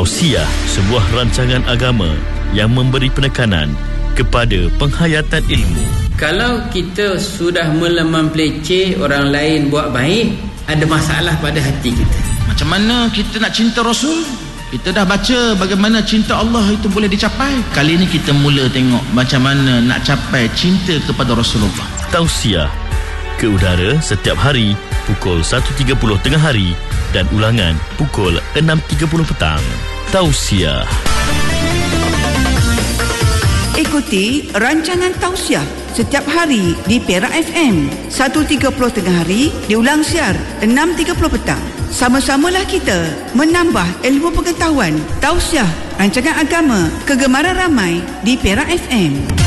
Tausiah, sebuah rancangan agama yang memberi penekanan kepada penghayatan ilmu. Kalau kita sudah mula mempeleceh orang lain buat baik, ada masalah pada hati kita. Macam mana kita nak cinta Rasul? Kita dah baca bagaimana cinta Allah itu boleh dicapai. Kali ini kita mula tengok macam mana nak capai cinta kepada Rasulullah. Tausiah ke udara setiap hari pukul 1.30 tengah hari dan ulangan pukul 6.30 petang. Tausiah. Ikuti rancangan Tausiah setiap hari di Perak FM 1.30 tengah hari, diulang siar 6.30 petang. Sama-samalah kita menambah ilmu pengetahuan. Tausiah, rancangan agama kegemaran ramai di Perak FM.